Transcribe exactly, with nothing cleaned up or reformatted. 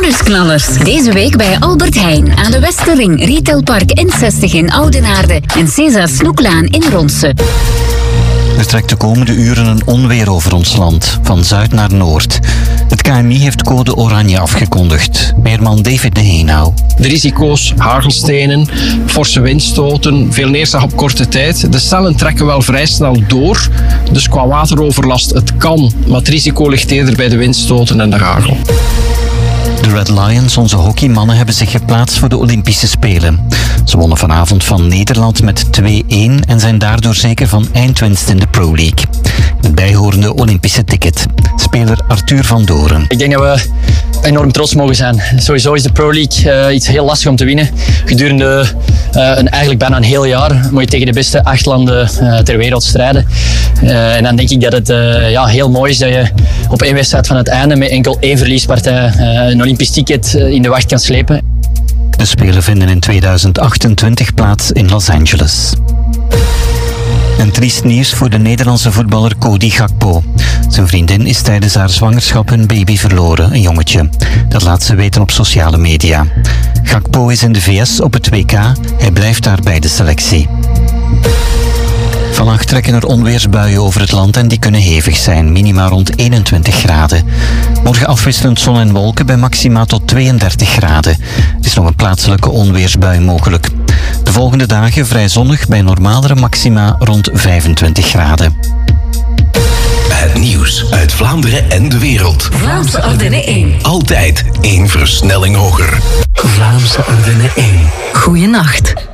Bonusknallers. Deze week bij Albert Heijn aan de Westerring, Retailpark N zestig in Oudenaarde en César Snoeklaan in Ronse. Er trekt de komende uren een onweer over ons land, van zuid naar noord. Het K N I heeft code oranje afgekondigd. Weerman David de Heenau. De risico's, hagelstenen, forse windstoten, veel neerslag op korte tijd. De cellen trekken wel vrij snel door, dus qua wateroverlast, het kan. Maar het risico ligt eerder bij de windstoten en de hagel. De Red Lions, onze hockeymannen, hebben zich geplaatst voor de Olympische Spelen. Ze wonnen vanavond van Nederland met twee-een en zijn daardoor zeker van eindwinst in de Pro League. Het bijhorende Olympische ticket. Speler Arthur van Doren. Ik denk dat we enorm trots mogen zijn. Sowieso is de Pro League uh, iets heel lastig om te winnen. Gedurende uh, een, eigenlijk bijna een heel jaar moet je tegen de beste acht landen uh, ter wereld strijden. Uh, en dan denk ik dat het uh, ja, heel mooi is dat je op één wedstrijd van het einde met enkel één verliespartij uh, een Olympisch ticket uh, in de wacht kan slepen. De Spelen vinden in tweeduizend achtentwintig plaats in Los Angeles. Een triest nieuws voor de Nederlandse voetballer Cody Gakpo. Zijn vriendin is tijdens haar zwangerschap hun baby verloren, een jongetje. Dat laat ze weten op sociale media. Gakpo is in de V S op het W K. Hij blijft daar bij de selectie. Vannacht trekken er onweersbuien over het land en die kunnen hevig zijn, minima rond eenentwintig graden. Morgen afwisselend zon en wolken bij maxima tot tweeëndertig graden. Er is nog een plaatselijke onweersbui mogelijk. De volgende dagen vrij zonnig bij normalere maxima rond vijfentwintig graden. Het nieuws uit Vlaanderen en de wereld. Vlaamse Ardennen één. Altijd één versnelling hoger. Vlaamse Ardennen één. Goeienacht.